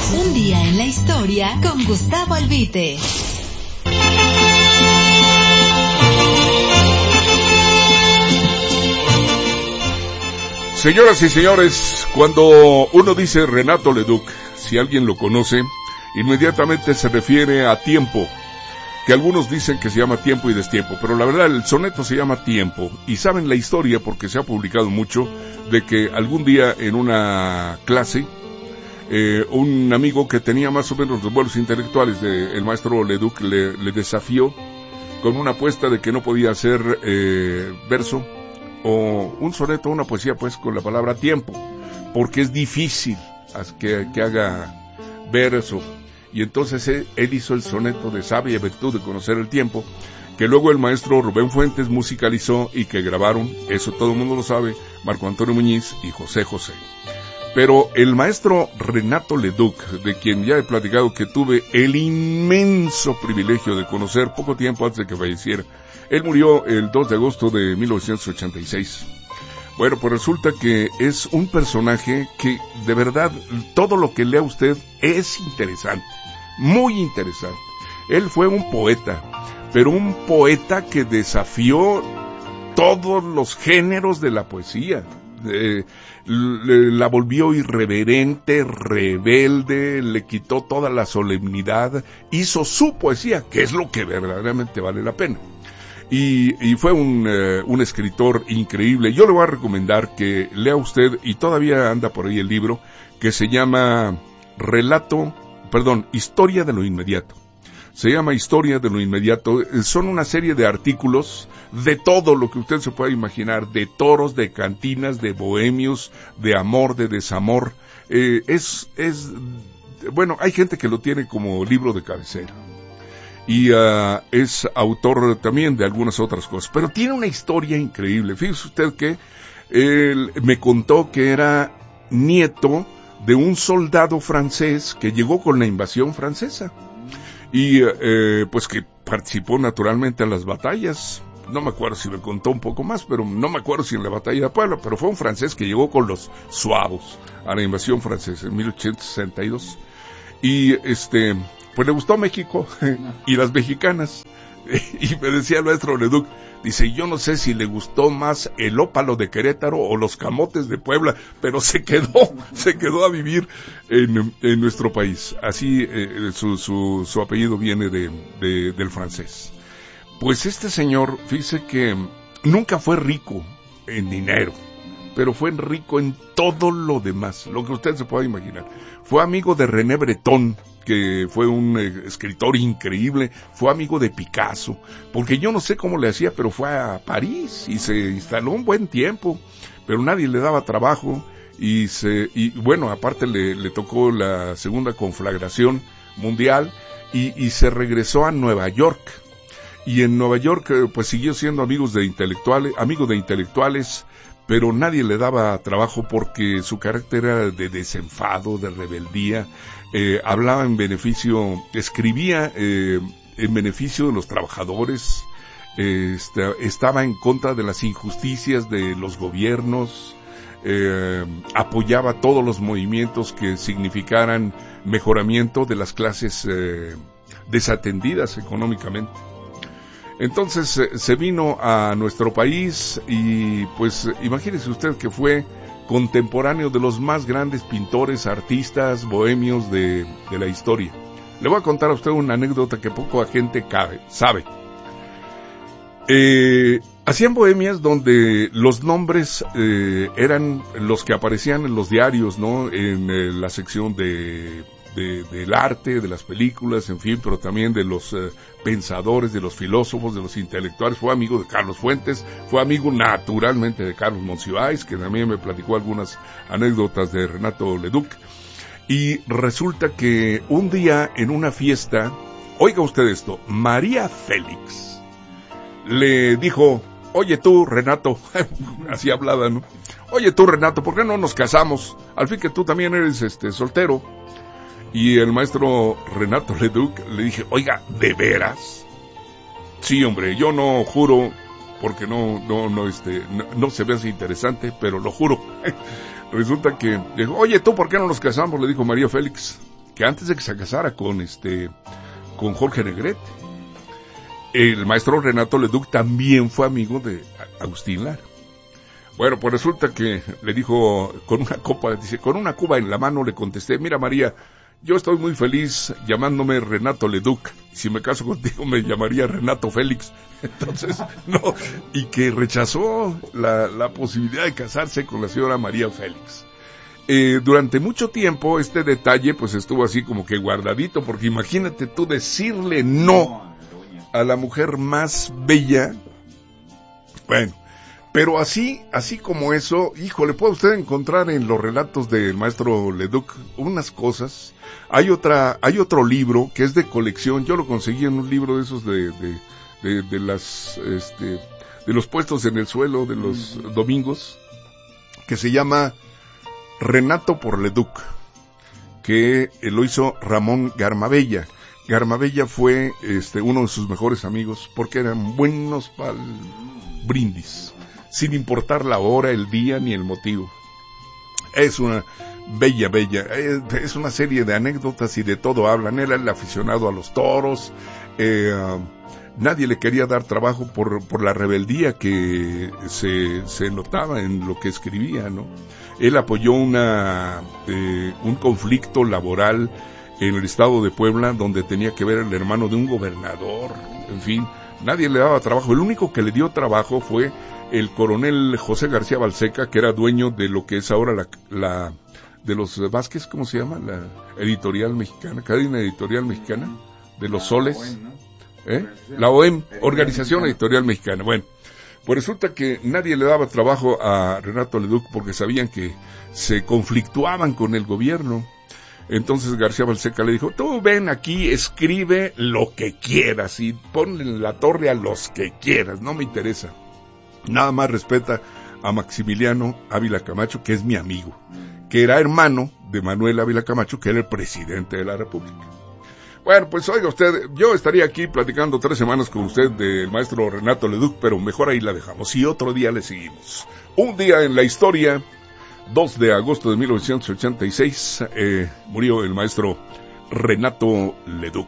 Un día en la historia con Gustavo Albite. Señoras y señores, cuando uno dice Renato Leduc, si alguien lo conoce, inmediatamente se refiere a Tiempo, que algunos dicen que se llama Tiempo y Destiempo, pero la verdad el soneto se llama Tiempo, y saben la historia porque se ha publicado mucho, de que algún día en una clase, un amigo que tenía más o menos los vuelos intelectuales del maestro Leduc le desafió con una apuesta de que no podía hacer verso, o un soneto, una poesía pues con la palabra tiempo, porque es difícil que haga verso. Y entonces él hizo el soneto de sabia virtud de conocer el tiempo, que luego el maestro Rubén Fuentes musicalizó y que grabaron, eso todo el mundo lo sabe, Marco Antonio Muñiz y José José. Pero el maestro Renato Leduc, de quien ya he platicado que tuve el inmenso privilegio de conocer poco tiempo antes de que falleciera, él murió el 2 de agosto de 1986. Bueno, pues resulta que es un personaje que de verdad todo lo que lea usted es interesante, muy interesante. Él fue un poeta, pero un poeta que desafió todos los géneros de la poesía. La volvió irreverente, rebelde, le quitó toda la solemnidad, hizo su poesía, que es lo que verdaderamente vale la pena. Y fue un escritor increíble. Yo le voy a recomendar que lea usted, y todavía anda por ahí el libro, que se llama Historia de lo Inmediato. Se llama Historia de lo Inmediato. Son una serie de artículos de todo lo que usted se pueda imaginar, de toros, de cantinas, de bohemios, de amor, de desamor. Bueno, hay gente que lo tiene como libro de cabecera. Y es autor también de algunas otras cosas, pero tiene una historia increíble. Fíjese usted que él me contó que era nieto de un soldado francés que llegó con la invasión francesa y pues que participó naturalmente en las batallas. No me acuerdo si me contó un poco más, pero no me acuerdo si en la batalla de Puebla, pero fue un francés que llegó con los suavos a la invasión francesa en 1862. Y pues le gustó México y las mexicanas. Y me decía el maestro Leduc, dice, yo no sé si le gustó más el ópalo de Querétaro o los camotes de Puebla, pero se quedó a vivir en nuestro país. Así su apellido viene del francés. Pues este señor, fíjese que nunca fue rico en dinero, pero fue rico en todo lo demás, lo que usted se pueda imaginar. Fue amigo de René Breton, que fue un escritor increíble, fue amigo de Picasso, porque yo no sé cómo le hacía, pero fue a París y se instaló un buen tiempo, pero nadie le daba trabajo, y bueno, aparte le tocó la segunda conflagración mundial, y se regresó a Nueva York, y en Nueva York pues siguió siendo amigo de intelectuales, pero nadie le daba trabajo porque su carácter era de desenfado, de rebeldía. Hablaba en beneficio, escribía en beneficio de los trabajadores, estaba en contra de las injusticias de los gobiernos, apoyaba todos los movimientos que significaran mejoramiento de las clases desatendidas económicamente. Entonces se vino a nuestro país y pues imagínese usted que fue contemporáneo de los más grandes pintores, artistas, bohemios de la historia. Le voy a contar a usted una anécdota que poca gente sabe. Hacían bohemias donde los nombres eran los que aparecían en los diarios, ¿no? En la sección del arte, de las películas, en fin, pero también de los pensadores, de los filósofos, de los intelectuales. Fue amigo de Carlos Fuentes, fue amigo naturalmente de Carlos Monsiváis, que también me platicó algunas anécdotas de Renato Leduc. Y resulta que un día en una fiesta, oiga usted esto, María Félix le dijo, oye tú, Renato, así hablaba, ¿no? Oye tú, Renato, ¿por qué no nos casamos? Al fin que tú también eres soltero. Y el maestro Renato Leduc le dije, oiga, ¿de veras? Sí, hombre, yo no juro, porque no se ve así interesante, pero lo juro. Resulta que dijo, oye, ¿tú por qué no nos casamos? Le dijo María Félix. que antes de que se casara con Jorge Negrete. El maestro Renato Leduc también fue amigo de Agustín Lara. Bueno, pues resulta que le dijo con una cuba en la mano le contesté, mira María, yo estoy muy feliz llamándome Renato Leduc, si me caso contigo me llamaría Renato Félix. Entonces, no, y que rechazó la posibilidad de casarse con la señora María Félix. Durante mucho tiempo este detalle pues estuvo así como que guardadito, porque imagínate tú decirle no a la mujer más bella. Bueno, pero así como eso, híjole, puede usted encontrar en los relatos del maestro Leduc unas cosas. Hay otro libro que es de colección, yo lo conseguí en un libro de esos de los puestos en el suelo de los domingos, que se llama Renato por Leduc, que lo hizo Ramón Garmabella. Garmabella fue uno de sus mejores amigos porque eran buenos para el brindis, sin importar la hora, el día ni el motivo. Es una bella, es una serie de anécdotas y de todo hablan. Él era el aficionado a los toros, nadie le quería dar trabajo por la rebeldía que se notaba en lo que escribía, ¿no? Él apoyó un conflicto laboral en el estado de Puebla, donde tenía que ver el hermano de un gobernador. En fin, nadie le daba trabajo. El único que le dio trabajo fue el coronel José García Balseca, que era dueño de lo que es ahora la de los Vázquez, ¿cómo se llama? La editorial mexicana, cadena editorial mexicana, de los Soles, la OEM, Organización Editorial Mexicana. Bueno, pues resulta que nadie le daba trabajo a Renato Leduc porque sabían que se conflictuaban con el gobierno. Entonces García Balseca le dijo, tú ven aquí, escribe lo que quieras y ponle en la torre a los que quieras, no me interesa. Nada más respeta a Maximiliano Ávila Camacho, que es mi amigo, que era hermano de Manuel Ávila Camacho, que era el presidente de la República. Bueno, pues oiga usted, yo estaría aquí platicando 3 semanas con usted del maestro Renato Leduc, pero mejor ahí la dejamos y otro día le seguimos. Un día en la historia, 2 de agosto de 1986, murió el maestro Renato Leduc.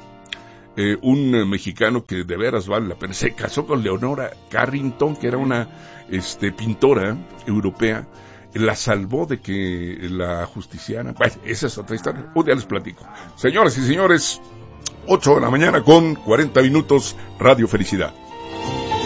Un mexicano que de veras vale la pena. Se casó con Leonora Carrington, que era una pintora europea. La salvó de que la justiciaran. Bueno, esa es otra historia. Un día les platico. Señoras y señores, 8 de la mañana con 40 minutos, Radio Felicidad.